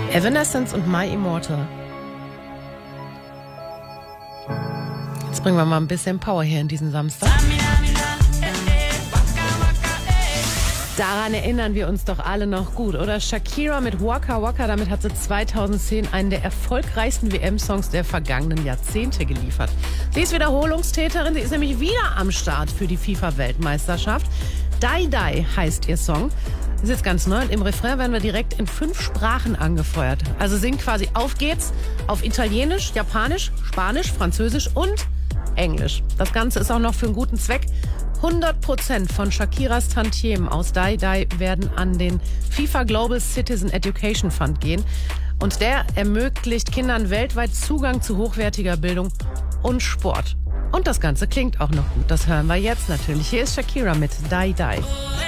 Evanescence und My Immortal. Jetzt bringen wir mal ein bisschen Power hier in diesen Samstag. Daran erinnern wir uns doch alle noch gut, oder? Shakira mit Waka Waka, damit hat sie 2010 einen der erfolgreichsten WM-Songs der vergangenen Jahrzehnte geliefert. Sie ist Wiederholungstäterin, sie ist nämlich wieder am Start für die FIFA-Weltmeisterschaft. Die Die heißt ihr Song. Das ist jetzt ganz neu und im Refrain werden wir direkt in 5 Sprachen angefeuert. Also singt quasi Auf geht's auf Italienisch, Japanisch, Spanisch, Französisch und Englisch. Das Ganze ist auch noch für einen guten Zweck. 100% von Shakiras Tantiemen aus Die Die werden an den FIFA Global Citizen Education Fund gehen. Und der ermöglicht Kindern weltweit Zugang zu hochwertiger Bildung und Sport. Und das Ganze klingt auch noch gut. Das hören wir jetzt natürlich. Hier ist Shakira mit Die Die.